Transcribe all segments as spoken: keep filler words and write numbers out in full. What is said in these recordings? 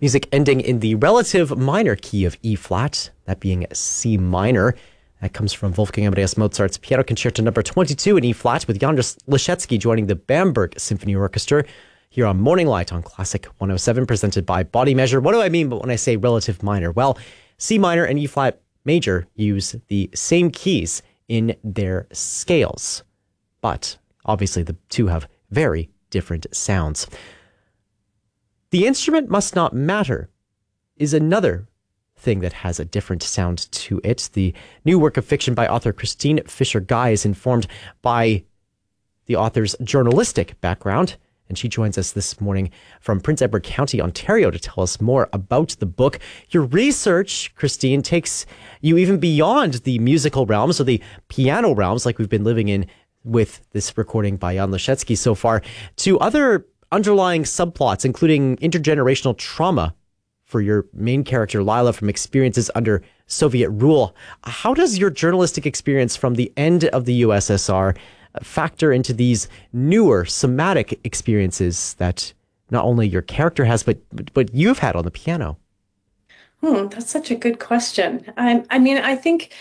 Music ending in the relative minor key of E flat, that being C minor. That comes from Wolfgang Amadeus Mozart's Piano Concerto number twenty-two in E flat, with Jan Liszewski joining the Bamberg Symphony Orchestra here on Morning Light on Classic one oh seven, presented by Body Measure. What do I mean when I say relative minor? Well, C minor and E flat major use the same keys in their scales, but obviously the two have very different sounds. The instrument must not matter is another thing that has a different sound to it. The new work of fiction by author Christine Fisher Guy is informed by the author's journalistic background, and she joins us this morning from Prince Edward County, Ontario, to tell us more about the book. Your research, Christine, takes you even beyond the musical realms or the piano realms, like we've been living in with this recording by Jan Liszewski so far, to other underlying subplots, including intergenerational trauma for your main character, Lila, from experiences under Soviet rule. How does your journalistic experience from the end of the U S S R factor into these newer somatic experiences that not only your character has, but but, but you've had on the piano? Hmm, that's such a good question. I, I mean, I think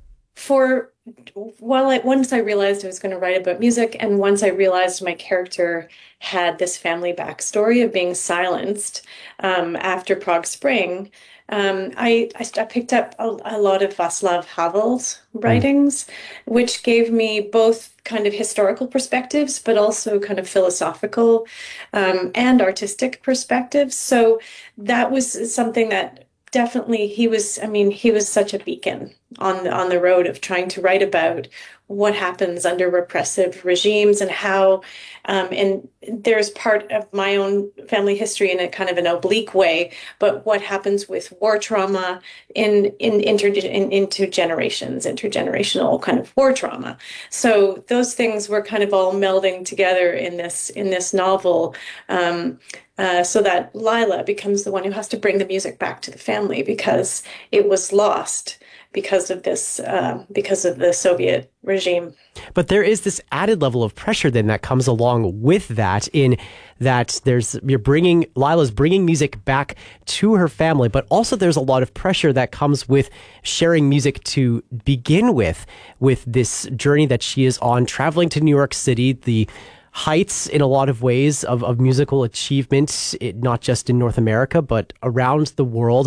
for well, I, once I realized I was going to write about music, and once I realized my character had this family backstory of being silenced um, after Prague Spring, um, I, I, I picked up a, a lot of Václav Havel's writings, mm. which gave me both kind of historical perspectives, but also kind of philosophical um, and artistic perspectives. So that was something that definitely he was, I mean, he was such a beacon on the, on the road of trying to write about what happens under repressive regimes and how, um, and there's part of my own family history in a kind of an oblique way, but what happens with war trauma in, in, inter, in into generations, intergenerational kind of war trauma. So those things were kind of all melding together in this, in this novel. Um, Uh, so that Lila becomes the one who has to bring the music back to the family because it was lost because of this, uh, because of the Soviet regime. But there is this added level of pressure then that comes along with that, in that there's you're bringing Lila's bringing music back to her family, but also there's a lot of pressure that comes with sharing music to begin with, with this journey that she is on, traveling to New York City, the heights in a lot of ways of, of musical achievement, it, not just in North America, but around the world.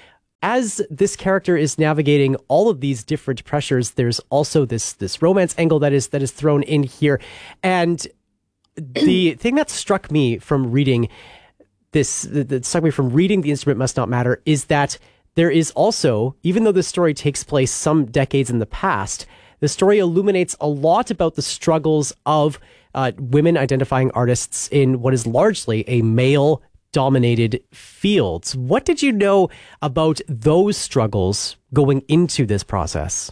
As this character is navigating all of these different pressures, there's also this this romance angle that is that is thrown in here. And the thing that struck me from reading this, that struck me from reading The Instrument Must Not Matter, is that there is also, even though this story takes place some decades in the past, the story illuminates a lot about the struggles of Uh, women identifying artists in what is largely a male-dominated field. What did you know about those struggles going into this process?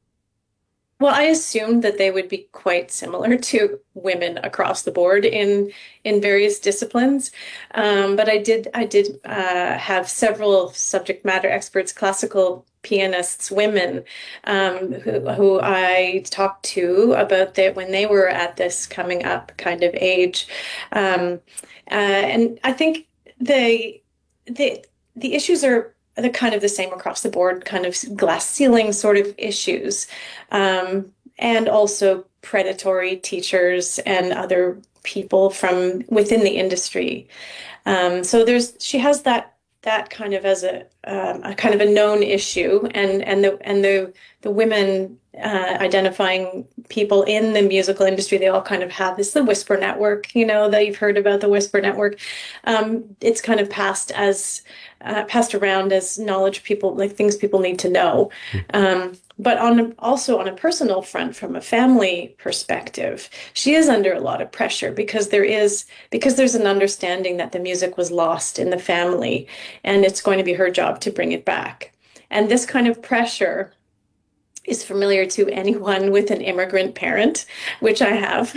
Well, I assumed that they would be quite similar to women across the board in in various disciplines, um, but I did I did uh, have several subject matter experts, classical pianists, women, um, who who I talked to about that when they were at this coming up kind of age, um, uh, and I think the the the issues are. They're kind of the same across the board, kind of glass ceiling sort of issues, um, and also predatory teachers and other people from within the industry. Um, so there's she has that that kind of as a, um, a kind of a known issue, and and the and the the women uh, identifying people in the musical industry, they all kind of have this the Whisper Network, you know, that you've heard about the Whisper Network. Um, it's kind of passed as uh, passed around as knowledge people, like things people need to know. Um, but on a, also on a personal front, from a family perspective, she is under a lot of pressure because there is because there's an understanding that the music was lost in the family, and it's going to be her job to bring it back. And this kind of pressure is familiar to anyone with an immigrant parent, which I have.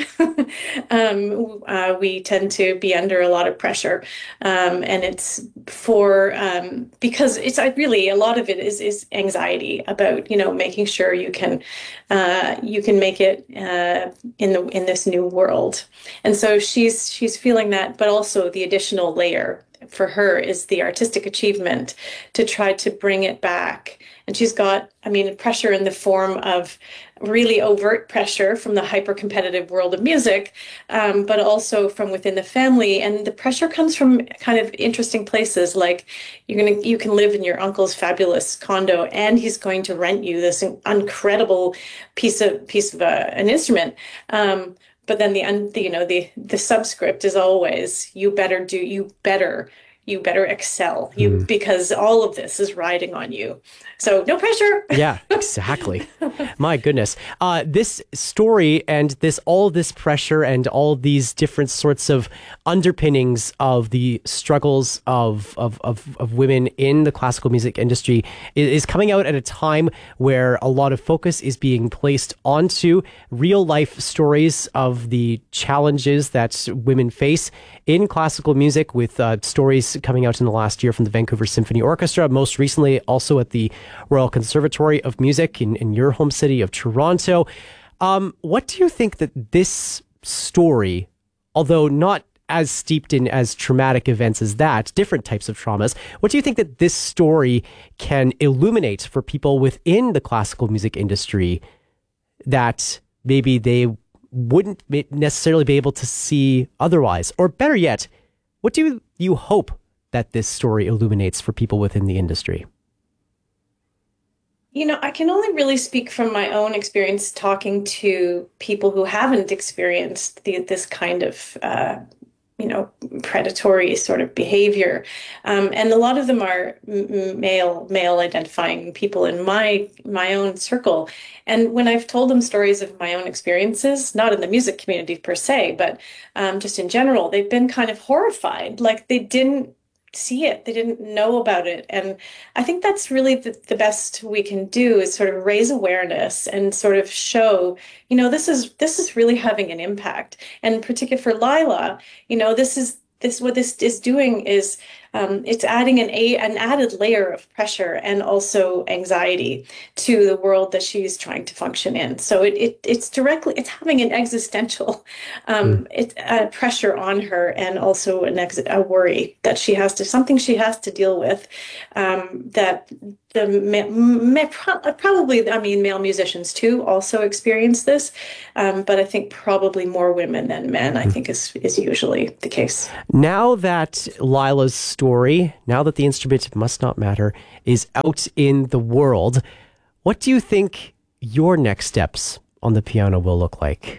um, uh, we tend to be under a lot of pressure, um, and it's for um, because it's I really a lot of it is is anxiety about you know making sure you can uh, you can make it uh, in the in this new world, and so she's she's feeling that, but also the additional layer for her is the artistic achievement to try to bring it back. And she's got, I mean, pressure in the form of really overt pressure from the hyper-competitive world of music, um, but also from within the family. And the pressure comes from kind of interesting places, like you're gonna, you can live in your uncle's fabulous condo, and he's going to rent you this incredible piece of piece of uh, an instrument. Um, but then the, the you know the the subscript is always you better do you better. You better excel you mm. because all of this is riding on you. So no pressure. Yeah, exactly. My goodness. Uh, this story and this all this pressure and all these different sorts of underpinnings of the struggles of of, of, of women in the classical music industry is, is coming out at a time where a lot of focus is being placed onto real life stories of the challenges that women face in classical music, with uh, stories coming out in the last year from the Vancouver Symphony Orchestra, most recently also at the Royal Conservatory of Music in, in your home city of Toronto. Um, what do you think that this story, although not as steeped in as traumatic events as that, different types of traumas, what do you think that this story can illuminate for people within the classical music industry that maybe they wouldn't necessarily be able to see otherwise? Or better yet, what do you hope that this story illuminates for people within the industry? You know, I can only really speak from my own experience talking to people who haven't experienced the, this kind of, uh, you know, predatory sort of behavior. Um, and a lot of them are m- male, male identifying people in my, my own circle. And when I've told them stories of my own experiences, not in the music community per se, but um, just in general, they've been kind of horrified. Like they didn't see it, they didn't know about it. And I think that's really the, the best we can do, is sort of raise awareness and sort of show, you know, this is this is really having an impact. And particularly for Lila, you know, this is this what this is doing is um, it's adding an a an added layer of pressure and also anxiety to the world that she's trying to function in. So it, it it's directly it's having an existential um, mm. it, uh, pressure on her, and also an ex- a worry that she has to something she has to deal with. Um, that the ma- ma- probably I mean male musicians too also experience this, um, but I think probably more women than men. I think is is usually the case. Now that Lila's story, now that the instrument Must Not Matter is out in the world, what do you think your next steps on the piano will look like?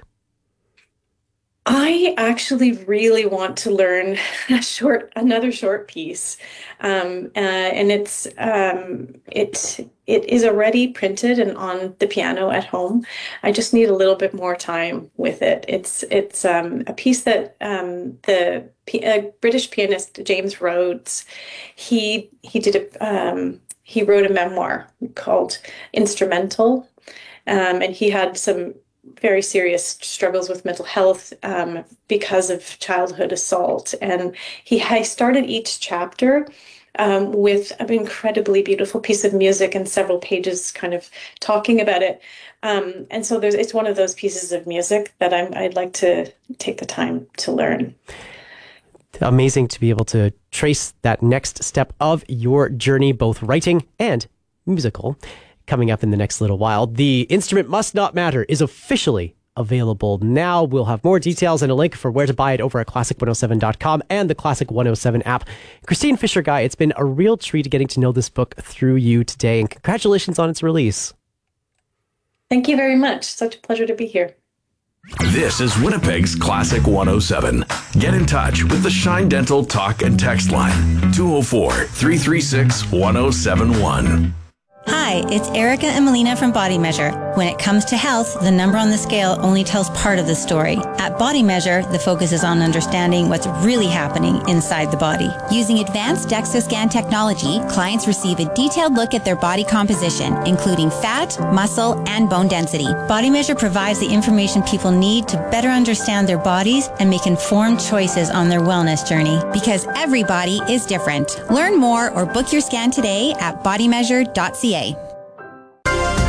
I actually really want to learn a short, another short piece, um, uh, and it's um, it it is already printed and on the piano at home. I just need a little bit more time with it. It's it's um, a piece that um, the uh, British pianist James Rhodes, he he did a um, he wrote a memoir called Instrumental, um, and he had some very serious struggles with mental health um, because of childhood assault. And he, he started each chapter um, with an incredibly beautiful piece of music and several pages kind of talking about it. Um, and so there's it's one of those pieces of music that I'm, I'd like to take the time to learn. Amazing to be able to trace that next step of your journey, both writing and musical. Coming up in the next little while, The Instrument Must Not Matter is officially available now. We'll have more details and a link for where to buy it over at classic one oh seven dot com and the Classic one oh seven app. Christine Fisher-Guy, it's been a real treat getting to know this book through you today, and congratulations on its release. Thank you very much. Such a pleasure to be here. This is Winnipeg's Classic one oh seven. Get in touch with the Shine Dental talk and text line, two oh four, three three six, one oh seven one. Hi, it's Erica and Melina from Body Measure. When it comes to health, the number on the scale only tells part of the story. At Body Measure, the focus is on understanding what's really happening inside the body. Using advanced DEXA scan technology, clients receive a detailed look at their body composition, including fat, muscle, and bone density. Body Measure provides the information people need to better understand their bodies and make informed choices on their wellness journey. Because every body is different. Learn more or book your scan today at body measure dot c a.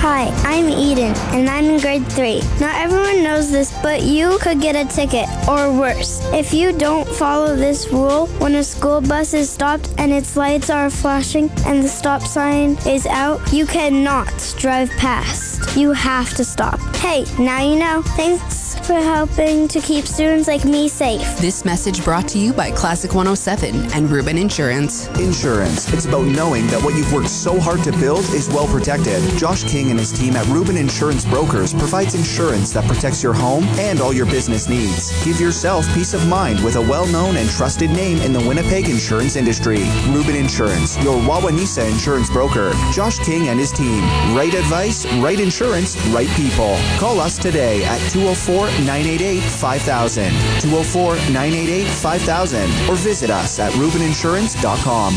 Hi, I'm Eden, and I'm in grade three. Not everyone knows this, but you could get a ticket, or worse. If you don't follow this rule, when a school bus is stopped and its lights are flashing and the stop sign is out, you cannot drive past. You have to stop. Hey, now you know. Thanks for helping to keep students like me safe. This message brought to you by Classic one oh seven and Reuben Insurance. Insurance. It's about knowing that what you've worked so hard to build is well protected. Josh King and his team at Reuben Insurance Brokers provides insurance that protects your home and all your business needs. Give yourself peace of mind with a well-known and trusted name in the Winnipeg insurance industry. Reuben Insurance, your Wawanesa insurance broker. Josh King and his team. Right advice, right insurance, right people. Call us today at two oh four, nine eight eight, five thousand, two oh four, nine eight eight, five thousand, or visit us at reuben insurance dot com.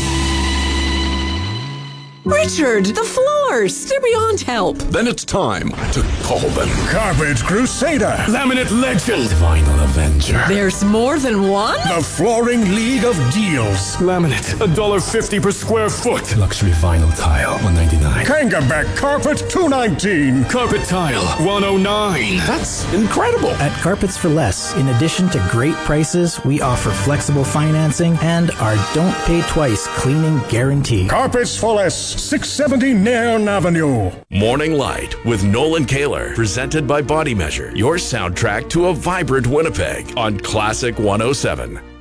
Richard, the floors! They're beyond help. Then it's time to call them. Carpet Crusader. Laminate Legend. Vinyl Avenger. There's more than one? The Flooring League of Deals. Laminate, one dollar fifty per square foot. Luxury vinyl tile, one ninety-nine. Kangaback Carpet, two nineteen. Carpet tile, one oh nine. That's incredible. At Carpets for Less, in addition to great prices, we offer flexible financing and our don't pay twice cleaning guarantee. Carpets for Less. six seventy Nairn Avenue. Morning Light with Nolan Kaler, presented by Body Measure, your soundtrack to a vibrant Winnipeg on Classic one oh seven.